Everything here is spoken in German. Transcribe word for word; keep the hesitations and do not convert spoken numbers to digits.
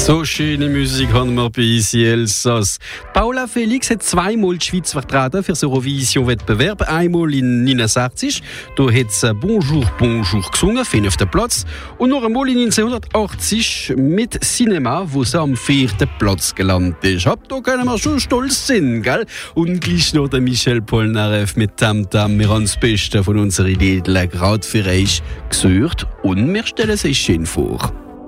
So schöne Musik haben wir bei ici Elsass. Paula Felix hat zweimal die Schweiz vertreten für das Eurovision-Wettbewerb. Einmal in neunundsechzig, da hat sie Bonjour, Bonjour gesungen, fünften Platz. Und noch einmal in neunzehnhundertachtzig mit Cinema, wo sie am vierten Platz gelandet ist. Ab da können wir schon stolz sein, gell? Und gleich noch der Michel Polnareff mit Tam Tam. Wir haben das Beste von unseren Liedern gerade für euch gesucht und wir stellen es euch schön vor.